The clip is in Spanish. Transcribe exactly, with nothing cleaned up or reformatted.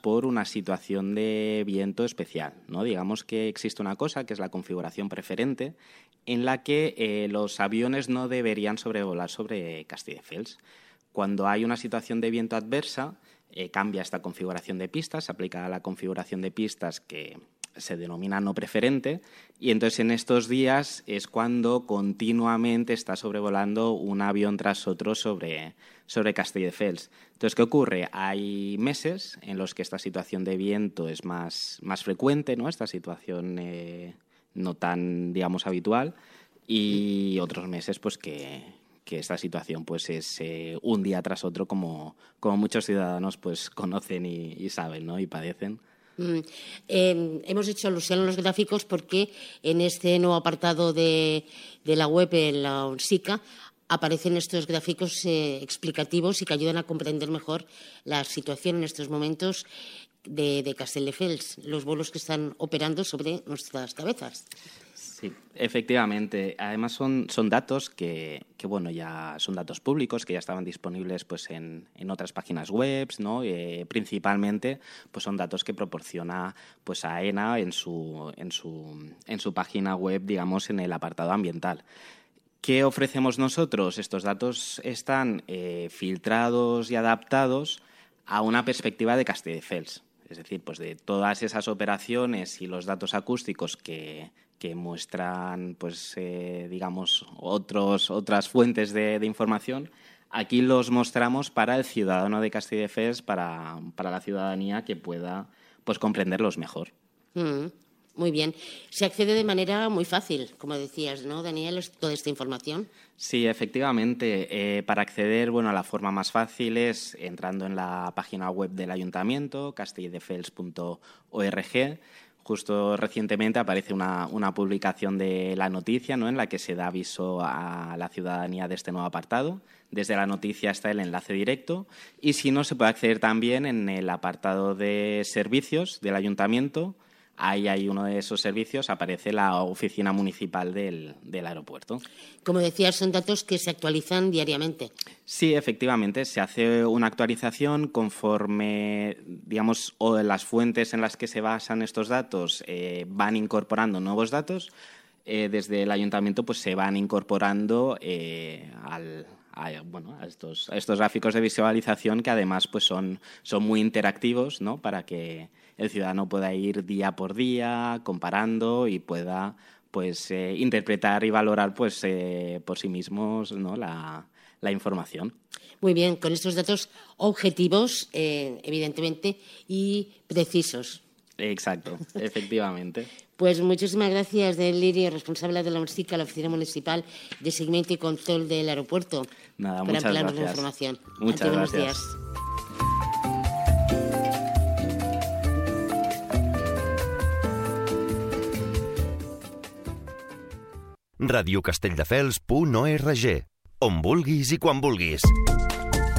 por una situación de viento especial, ¿no? Digamos que existe una cosa que es la configuración preferente, en la que eh, los aviones no deberían sobrevolar sobre Castelldefels. Cuando hay una situación de viento adversa, eh, cambia esta configuración de pistas, se aplica a la configuración de pistas que se denomina no preferente, y entonces en estos días es cuando continuamente está sobrevolando un avión tras otro sobre, sobre Castelldefels. Entonces, ¿qué ocurre? Hay meses en los que esta situación de viento es más, más frecuente, ¿no? Esta situación eh, no tan, digamos, habitual, y otros meses pues que, que esta situación pues es eh, un día tras otro, como, como muchos ciudadanos pues conocen y, y saben, ¿no? Y padecen. Mm. Eh, hemos hecho alusión a los gráficos porque en este nuevo apartado de, de la web, en la ONSICA, aparecen estos gráficos eh, explicativos y que ayudan a comprender mejor la situación en estos momentos de, de Castelldefels, los vuelos que están operando sobre nuestras cabezas. Sí, efectivamente. Además son, son datos que, que, bueno, ya son datos públicos que ya estaban disponibles pues, en, en otras páginas web, ¿no? Eh, principalmente pues, son datos que proporciona pues, AENA en su, en, su, en su página web, digamos, en el apartado ambiental. ¿Qué ofrecemos nosotros? Estos datos están eh, filtrados y adaptados a una perspectiva de Castelldefels. Es decir, pues de todas esas operaciones y los datos acústicos que, que muestran, pues, eh, digamos, otros, otras fuentes de, de información, aquí los mostramos para el ciudadano de Castelldefels, para, para la ciudadanía que pueda pues, comprenderlos mejor. Mm, muy bien. Se accede de manera muy fácil, como decías, ¿no, Daniel? Toda esta información. Sí, efectivamente. Eh, para acceder, bueno, la forma más fácil es entrando en la página web del Ayuntamiento, castelldefels punto org. Justo recientemente aparece una, una publicación de la noticia, ¿no?, en la que se da aviso a la ciudadanía de este nuevo apartado. Desde la noticia está el enlace directo y, si no, se puede acceder también en el apartado de servicios del Ayuntamiento. Ahí hay uno de esos servicios, aparece la oficina municipal del, del aeropuerto. Como decías, son datos que se actualizan diariamente. Sí, efectivamente, se hace una actualización conforme, digamos, o las fuentes en las que se basan estos datos eh, van incorporando nuevos datos. Eh, desde el ayuntamiento pues se van incorporando eh, al, a, bueno, a, estos, a estos gráficos de visualización que además pues son, son muy interactivos, ¿no?, para que el ciudadano pueda ir día por día comparando y pueda pues eh, interpretar y valorar pues eh, por sí mismos, ¿no?, la, la información. Muy bien, con estos datos objetivos, eh, evidentemente, y precisos. Exacto, efectivamente. Pues muchísimas gracias, Daniel Lirio, responsable de la ONSICA, la Oficina Municipal de Seguimiento y Control del Aeropuerto. Nada, por muchas ampliarnos gracias. la información. Muchas buenos gracias. días. radio castelldefels punt org, on vulguis i quan vulguis.